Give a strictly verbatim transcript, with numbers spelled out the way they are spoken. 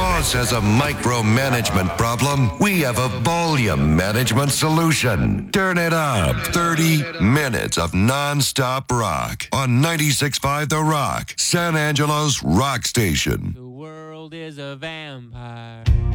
boss has a micromanagement problem, we have a volume management solution. Turn it up. thirty minutes of non-stop rock on ninety-six point five The Rock, San Angelo's rock station. The world is a vampire.